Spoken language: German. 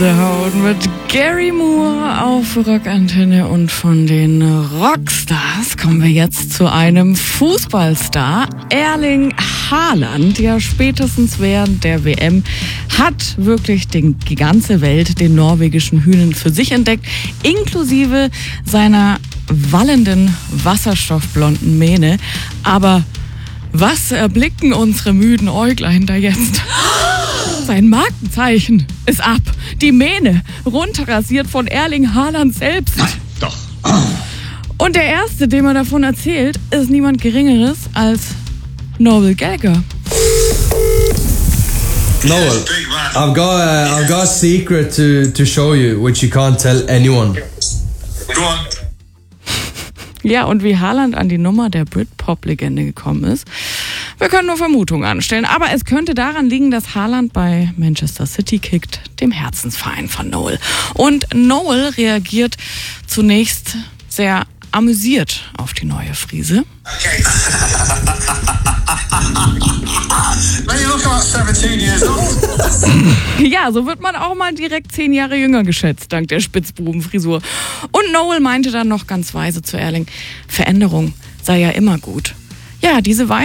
Gänsehaut mit Gary Moore auf Rockantenne, und von den Rockstars kommen wir jetzt zu einem Fußballstar. Erling Haaland, ja spätestens während der WM, hat wirklich die ganze Welt den norwegischen Hühnen für sich entdeckt, inklusive seiner wallenden, wasserstoffblonden Mähne. Aber was erblicken unsere müden Äuglein da jetzt? Sein Markenzeichen ist ab. Die Mähne runterrasiert von Erling Haaland selbst. Nein, doch. Und der Erste, dem er davon erzählt, ist niemand Geringeres als Noel Gallagher. Noel, I've got a secret to show you, which you can't tell anyone. Go on. Ja, und wie Haaland an die Nummer der Britpop-Legende gekommen ist, wir können nur Vermutungen anstellen. Aber es könnte daran liegen, dass Haaland bei Manchester City kickt, dem Herzensverein von Noel. Und Noel reagiert zunächst sehr amüsiert auf die neue Frise. Okay. Man, you look about 17 years old. Ja, so wird man auch mal direkt 10 Jahre jünger geschätzt, dank der Spitzbubenfrisur. Und Noel meinte dann noch ganz weise zu Erling, Veränderung sei ja immer gut. Ja, diese